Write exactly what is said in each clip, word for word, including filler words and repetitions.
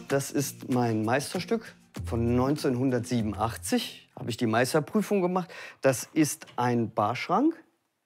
Das ist mein Meisterstück von neunzehnhundertsiebenundachtzig. Habe ich die Meisterprüfung gemacht. Das ist ein Barschrank.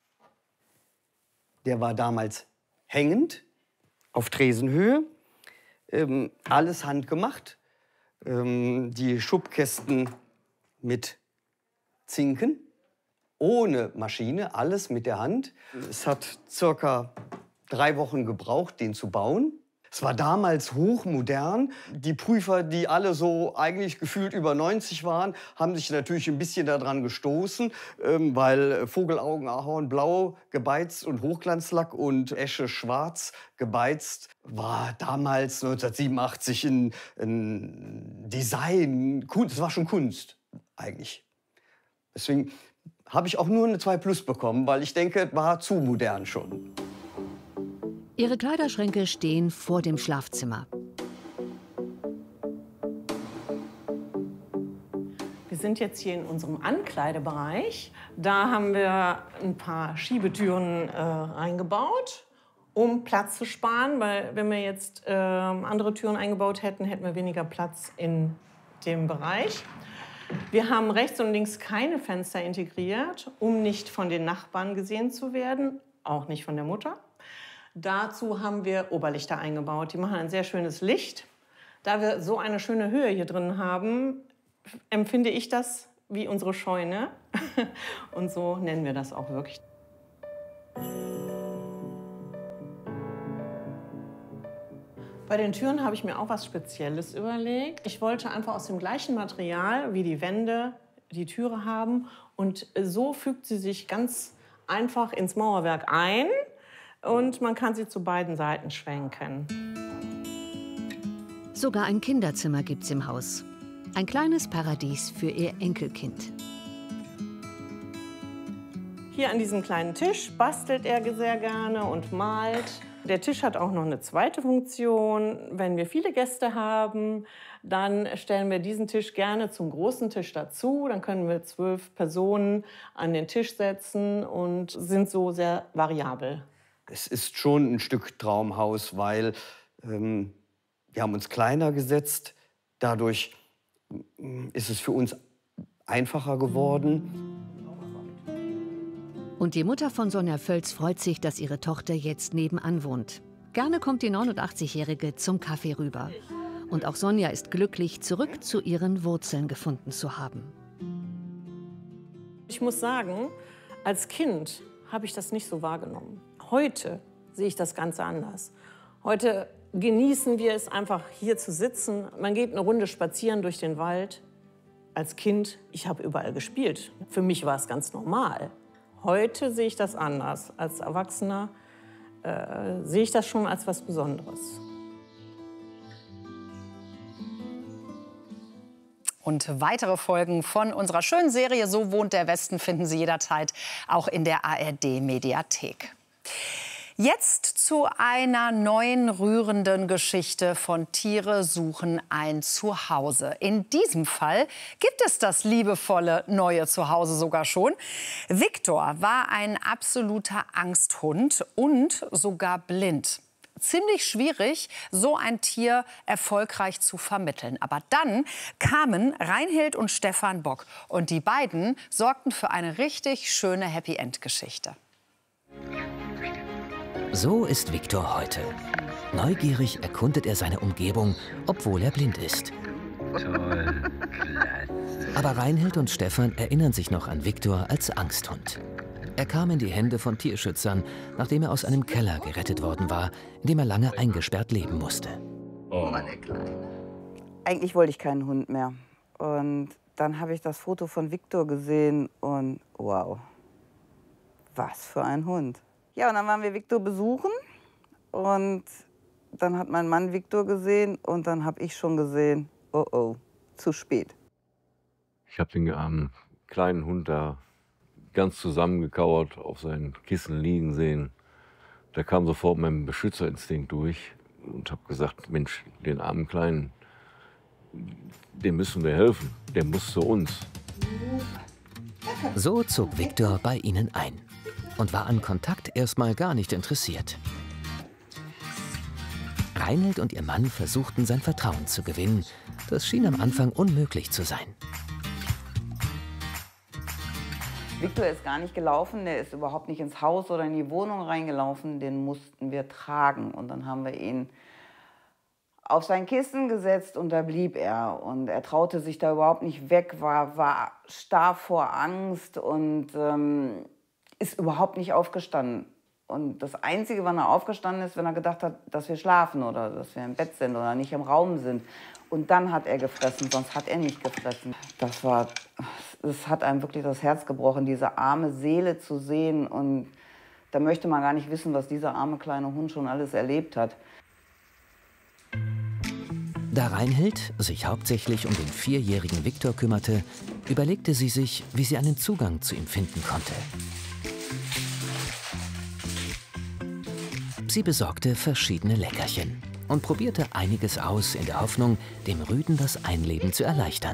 Der war damals hängend, auf Tresenhöhe. Ähm, alles handgemacht. Ähm, die Schubkästen mit Zinken, ohne Maschine, alles mit der Hand. Es hat circa drei Wochen gebraucht, den zu bauen. Es war damals hochmodern. Die Prüfer, die alle so eigentlich gefühlt über neunzig waren, haben sich natürlich ein bisschen daran gestoßen, ähm, weil Vogelaugen, Ahorn, Blau gebeizt und Hochglanzlack und Esche Schwarz gebeizt war damals neunzehnhundertsiebenundachtzig ein, ein Design. Kunst, es war schon Kunst eigentlich. Deswegen habe ich auch nur eine zwei plus bekommen, weil ich denke, es war zu modern schon. Ihre Kleiderschränke stehen vor dem Schlafzimmer. Wir sind jetzt hier in unserem Ankleidebereich. Da haben wir ein paar Schiebetüren äh, reingebaut, um Platz zu sparen. Weil wenn wir jetzt äh, andere Türen eingebaut hätten, hätten wir weniger Platz in dem Bereich. Wir haben rechts und links keine Fenster integriert, um nicht von den Nachbarn gesehen zu werden, auch nicht von der Mutter. Dazu haben wir Oberlichter eingebaut. Die machen ein sehr schönes Licht. Da wir so eine schöne Höhe hier drin haben, empfinde ich das wie unsere Scheune. Und so nennen wir das auch wirklich. Bei den Türen habe ich mir auch was Spezielles überlegt. Ich wollte einfach aus dem gleichen Material wie die Wände die Türe haben. Und so fügt sie sich ganz einfach ins Mauerwerk ein. Und man kann sie zu beiden Seiten schwenken. Sogar ein Kinderzimmer gibt's im Haus. Ein kleines Paradies für ihr Enkelkind. Hier an diesem kleinen Tisch bastelt er sehr gerne und malt. Der Tisch hat auch noch eine zweite Funktion. Wenn wir viele Gäste haben, dann stellen wir diesen Tisch gerne zum großen Tisch dazu. Dann können wir zwölf Personen an den Tisch setzen und sind so sehr variabel. Es ist schon ein Stück Traumhaus, weil ähm, wir haben uns kleiner gesetzt. Dadurch ist es für uns einfacher geworden. Und die Mutter von Sonja Völz freut sich, dass ihre Tochter jetzt nebenan wohnt. Gerne kommt die neunundachtzigjährige zum Kaffee rüber. Und auch Sonja ist glücklich, zurück zu ihren Wurzeln gefunden zu haben. Ich muss sagen, als Kind habe ich das nicht so wahrgenommen. Heute sehe ich das Ganze anders. Heute genießen wir es einfach, hier zu sitzen. Man geht eine Runde spazieren durch den Wald. Als Kind, ich habe überall gespielt. Für mich war es ganz normal. Heute sehe ich das anders. Als Erwachsener äh, sehe ich das schon als was Besonderes. Und weitere Folgen von unserer schönen Serie So wohnt der Westen finden Sie jederzeit auch in der A R D-Mediathek. Jetzt zu einer neuen rührenden Geschichte von Tiere suchen ein Zuhause. In diesem Fall gibt es das liebevolle neue Zuhause sogar schon. Viktor war ein absoluter Angsthund und sogar blind. Ziemlich schwierig, so ein Tier erfolgreich zu vermitteln. Aber dann kamen Reinhild und Stefan Bock. Und die beiden sorgten für eine richtig schöne Happy-End-Geschichte. So ist Viktor heute. Neugierig erkundet er seine Umgebung, obwohl er blind ist. Toll, klasse. Aber Reinhild und Stefan erinnern sich noch an Viktor als Angsthund. Er kam in die Hände von Tierschützern, nachdem er aus einem Keller gerettet worden war, in dem er lange eingesperrt leben musste. Oh, meine Kleine. Eigentlich wollte ich keinen Hund mehr. Und dann habe ich das Foto von Viktor gesehen und wow, was für ein Hund. Ja, und dann waren wir Viktor besuchen und dann hat mein Mann Viktor gesehen und dann habe ich schon gesehen, oh oh, zu spät. Ich habe den armen kleinen Hund da ganz zusammengekauert auf seinen Kissen liegen sehen. Da kam sofort mein Beschützerinstinkt durch und habe gesagt, Mensch, den armen Kleinen, dem müssen wir helfen, der muss zu uns. So zog Viktor bei ihnen ein und war an Kontakt erstmal gar nicht interessiert. Reinhild und ihr Mann versuchten, sein Vertrauen zu gewinnen. Das schien am Anfang unmöglich zu sein. Viktor ist gar nicht gelaufen, der ist überhaupt nicht ins Haus oder in die Wohnung reingelaufen. Den mussten wir tragen. Und dann haben wir ihn auf sein Kissen gesetzt und da blieb er. Und er traute sich da überhaupt nicht weg, war, war starr vor Angst und ähm, ist überhaupt nicht aufgestanden. Und das Einzige, wann er aufgestanden ist, wenn er gedacht hat, dass wir schlafen oder dass wir im Bett sind oder nicht im Raum sind. Und dann hat er gefressen, sonst hat er nicht gefressen. Das war, es hat einem wirklich das Herz gebrochen, diese arme Seele zu sehen. Und da möchte man gar nicht wissen, was dieser arme kleine Hund schon alles erlebt hat. Da Reinhild sich hauptsächlich um den vierjährigen Viktor kümmerte, überlegte sie sich, wie sie einen Zugang zu ihm finden konnte. Sie besorgte verschiedene Leckerchen und probierte einiges aus, in der Hoffnung, dem Rüden das Einleben zu erleichtern.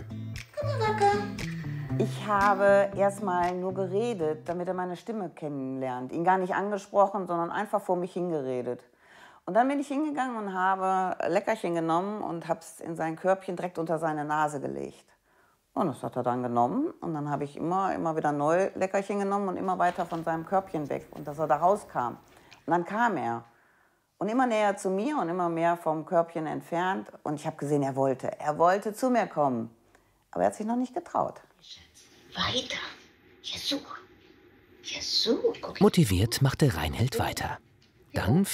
Ich habe erstmal nur geredet, damit er meine Stimme kennenlernt. Ihn gar nicht angesprochen, sondern einfach vor mich hingeredet. Und dann bin ich hingegangen und habe Leckerchen genommen und habe es in sein Körbchen direkt unter seine Nase gelegt. Und das hat er dann genommen. Und dann habe ich immer, immer wieder neue Leckerchen genommen und immer weiter von seinem Körbchen weg. Und dass er da rauskam. Und dann kam er. Und immer näher zu mir und immer mehr vom Körbchen entfernt. Und ich habe gesehen, er wollte. Er wollte zu mir kommen. Aber er hat sich noch nicht getraut. Weiter. Versuch. Versuch. Motiviert machte Reinhild weiter. Dann